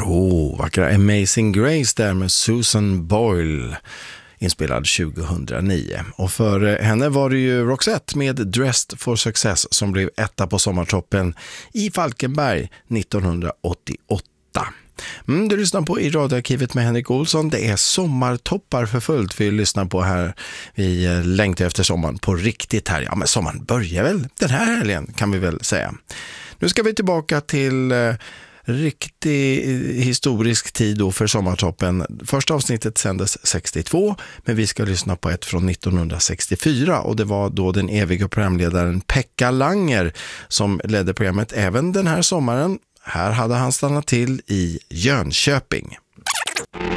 Vackra Amazing Grace där med Susan Boyle, inspelad 2009. Och för henne var det ju Roxette med Dressed for Success som blev etta på sommartoppen i Falkenberg 1988. Du lyssnar på i radioarkivet med Henrik Olsson. Det är sommartoppar för fullt vi lyssnar på här. Vi längtar efter sommaren på riktigt här. Ja, men sommaren börjar väl den här helgen kan vi väl säga. Nu ska vi tillbaka till riktig historisk tid då för sommartoppen. Första avsnittet sändes 62, men vi ska lyssna på ett från 1964 och det var då den eviga programledaren Pekka Langer som ledde programmet även den här sommaren. Här hade han stannat till i Jönköping.